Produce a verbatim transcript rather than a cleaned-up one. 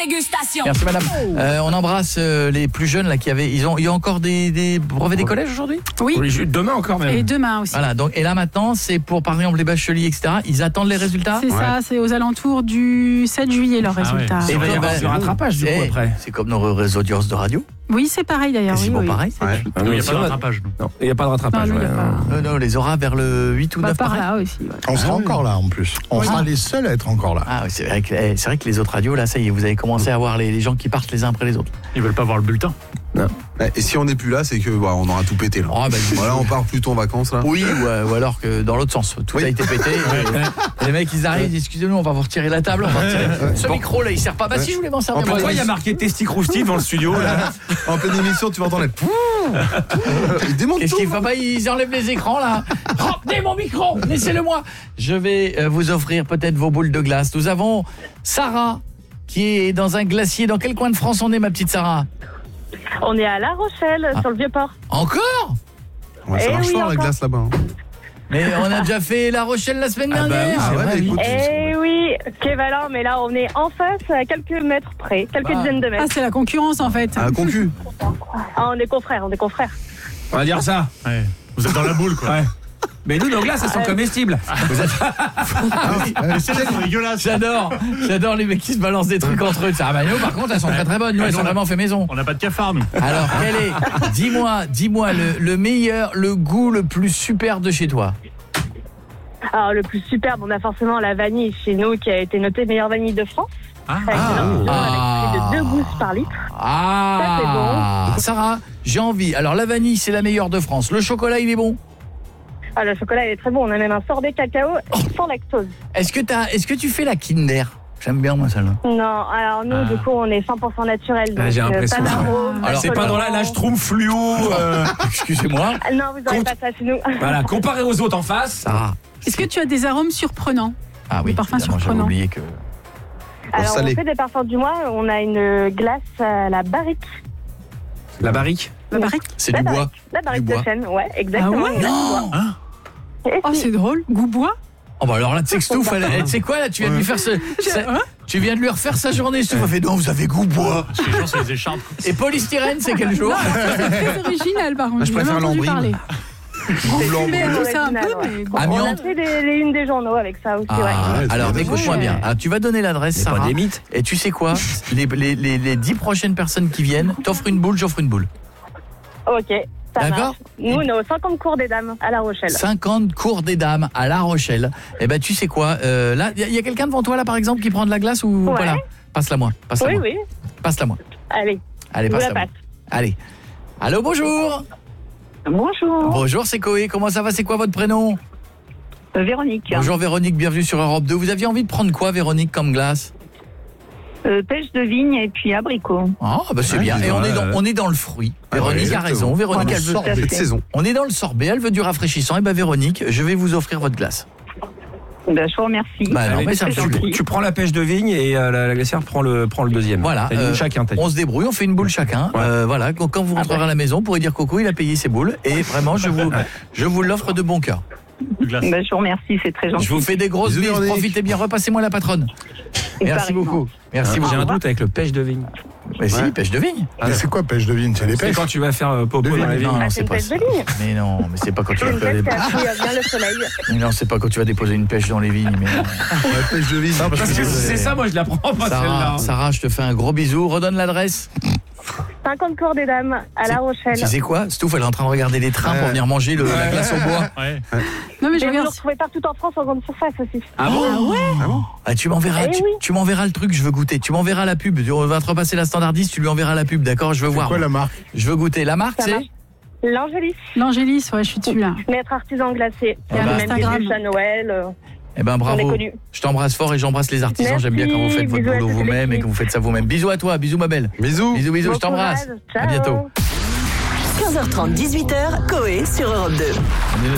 dégustation. Merci madame. Euh, on embrasse euh, les plus jeunes là qui avaient, ils ont, il y a encore des, des brevets des collèges aujourd'hui. Oui. Demain encore même. Et demain aussi. Voilà. Donc et là maintenant c'est pour par exemple les bacheliers et cetera. Ils attendent les résultats. C'est Ouais. ça, c'est aux alentours du sept juillet leurs Ah ouais. résultats. Et il va y avoir du rattrapage du coup Eh, après. c'est comme nos réseaux d'audience de radio. Oui, c'est pareil d'ailleurs. C'est oui, bon, oui. pareil. Ouais. Il n'y a pas de rattrapage. nous. Non, il n'y a pas de rattrapage. Non, nous, ouais. il y a pas- Non, non, on les aura vers le huit ou Bah, neuf. par pareil. là aussi. ouais. On sera Ah oui. encore là en plus. On Oui. sera les seuls à être encore là. Ah oui, c'est vrai que eh, c'est vrai que les autres radios là, ça y est, vous avez commencé à voir les, les gens qui partent les uns après les autres. Ils veulent pas voir le bulletin. Et si on n'est plus là, c'est que bah, on aura tout pété là. Oh, bah, Voilà, on part plutôt en vacances là. Oui, ou, euh, ou alors que dans l'autre sens, tout Oui. a été pété. et les mecs, ils arrivent, ils disent excusez-nous, on va vous retirer la table. On va retirer... Ce micro là, il sert pas. Bah si, je voulais m'en servir. En moi, Pourquoi il y a aussi. marqué Testi Crousti devant le studio là? En pleine émission, tu vas entendre les. Ils démontent Qu'est-ce tout. qu'il faut pas, ils enlèvent les écrans là. Ramenez mon micro, laissez-le moi. Je vais euh, vous offrir peut-être vos boules de glace. Nous avons Sarah qui est dans un glacier. Dans quel coin de France on est, ma petite Sarah? On est à La Rochelle, Ah. sur le Vieux-Port. Encore? Ouais, ça Eh marche oui, fort la encore. glace là-bas. hein. Mais on a déjà fait La Rochelle la semaine Ah bah dernière. oui, c'est Ah ouais, vrai, mais oui. écoute, Eh oui, Kévalin, mais là on est en face, à quelques mètres près, quelques Ah. dizaines de Ah, mètres. c'est la concurrence en fait. Ah, concu. Ah, on est confrères, on est confrères. On va dire ça. Ouais. Vous êtes dans la boule, quoi. Ouais. Mais nous, nos glaces, elles sont comestibles. Mais c'est là, c'est dégueulasse. J'adore, j'adore les mecs qui se balancent des trucs entre eux. Ah bah nous, par contre, elles sont très très bonnes. Nous, elles sont vraiment fait maison. On n'a pas de cafard, nous. Alors, quel est, dis-moi, dis-moi le, le meilleur, le goût le plus super de chez toi. Alors le plus superbe, on a forcément la vanille chez nous qui a été notée meilleure vanille de France. Ah. Avec, une Ah. avec plus de deux gousses par litre. Ah, Sarah, j'ai envie. Alors, la vanille, c'est la meilleure de France. Le chocolat, il est bon. Ah, le chocolat il est très bon, on a même un sorbet cacao sans lactose. Est-ce que t'as, est-ce que tu fais la Kinder? J'aime bien moi celle-là. Non, alors nous Ah. du coup on est cent pour cent naturel. Ah, donc, j'ai euh, l'impression. pas d'arôme, Alors, C'est pas dans la, la Schtroumpf fluo. euh, Excusez-moi, Ah, non, vous n'aurez Compte- pas ça chez nous. Voilà, comparé aux autres en face. Sarah. Est-ce que tu as des arômes surprenants? Ah oui, Des parfums évidemment, j'avais surprenants. oublié que. Alors salé. on fait des parfums du mois, on a une glace à la barrique. La barrique. La barrique. C'est La du bois. barrique, la barrique Du bois. de chêne, ouais, exactement. Ah ouais une glace du bois. Non. Et Oh, si. c'est drôle. Goût bois. Oh bah alors là, tu sais que Stouff, elle- elle- tu sais quoi là, tu viens de lui faire ce, ce- Hein tu viens de lui refaire sa journée. Stouff a fait non, vous avez goût bois. Parce que les gens, c'est les écharpes. Et polystyrène, c'est quel jour? C'est très original par contre. Moi, je J'ai préfère jamais entendu l'ambrine. parler. Fumé un peu ça un peu, Original, ouais. mais bon. On Amiante. a fait des, les unes des journaux avec ça aussi, Ah, ouais. ouais, alors c'est écoute-moi ouais. bien. Ah, tu vas donner l'adresse, C'est pas Sarah. des mythes. Et tu sais quoi? Les, les, les, les dix prochaines personnes qui viennent, t'offres une boule, j'offre une boule. Ok, ça D'accord. marche. Nous, on est aux cinquante cours des dames à La Rochelle. cinquante cours des dames à La Rochelle. Eh ben, tu sais quoi? euh, Là, il y a, y a quelqu'un devant toi là, par exemple, qui prend de la glace ou Ouais. pas là? Passe-la moi. Passe-la Oui, moi. oui. Passe-la moi. Allez, Allez, je vous passe-la la moi. passe. Allez. Allô, bonjour. Bonjour. Bonjour, c'est Koé. Comment ça va? C'est quoi votre prénom? Euh, Véronique. Bonjour Véronique, bienvenue sur Europe deux. Vous aviez envie de prendre quoi, Véronique, comme glace? Euh, pêche de vigne et puis abricot. Ah, bah c'est Ouais, bien. Et on ouais, est, dans, ouais. on est dans le fruit. Ah Véronique ouais, a exactement. raison. Véronique, Voilà. elle veut. Tout à Cette fait. saison. On est dans le sorbet, elle veut du rafraîchissant. Et ben Véronique, je vais vous offrir votre glace. Ben, je vous remercie. Bah non, Allez, mais ça me c'est fait gentil. plaisir. Tu prends la pêche de vigne et euh, la, la glacière prend le, prend le deuxième. Voilà, T'as dit euh, chacun. T'as dit. On se débrouille, on fait une boule chacun. Ouais. Euh, voilà, donc quand vous rentrerez à la maison, vous pourrez dire Coco, il a payé ses boules. Et vraiment, je vous, je vous l'offre de bon cœur. De glace. Ben, je vous remercie, c'est très gentil. Je vous fais des grosses Bisous, bises. Véronique. Profitez bien, repassez-moi la patronne. Merci pareillement. beaucoup. Merci J'ai beaucoup. un doute avec le pêche de vigne. Mais si, Ouais. pêche de vigne. Mais c'est quoi pêche de vigne? C'est les C'est pêches. quand tu vas faire euh, popo De dans la vigne. vigne. Non, non, Ah, c'est c'est une pas pêche ça. de vigne. Mais non, mais c'est pas quand tu C'est vas une faire pêche des... qui a pris bien le soleil. Mais non, c'est pas quand tu vas déposer une pêche dans les vignes. Mais non. La pêche de vigne. Non, parce Parce que que c'est- c'est ça, moi je la prends pas celle-là. Sarah, Sarah, je te fais un gros bisou. Redonne l'adresse. cinquante cours des dames à La Rochelle. Tu sais quoi? Stouff, elle est en train de regarder les trains pour venir manger le, la glace au bois. Ouais. Non mais je Et vous le regarde. retrouvez partout en France en grande surface aussi. Ah bon? Ah, tu m'enverras, Eh tu, oui. tu m'enverras le truc, je veux goûter. Tu m'enverras la pub. On va te repasser la standardiste, tu lui enverras la pub, d'accord? Je veux C'est voir. quoi la marque? Je veux goûter. La marque, Ça c'est? marche. L'Angélis, L'Angélis, ouais, je suis dessus là. maître artisan glacé. Eh ben, même Instagram. des bûches à Noël. euh, Eh ben On est bravo. connus. Je t'embrasse fort et j'embrasse les artisans. Merci, J'aime bien quand vous faites votre bisous à boulot toute vous-même et l'équipe. que vous faites ça vous-même. Bisous à toi, bisous ma belle. Bisous. Bisous, bisous, Bon je t'embrasse. courage. À Ciao. bientôt. quinze heures trente, dix-huit heures, Coé sur Europe deux.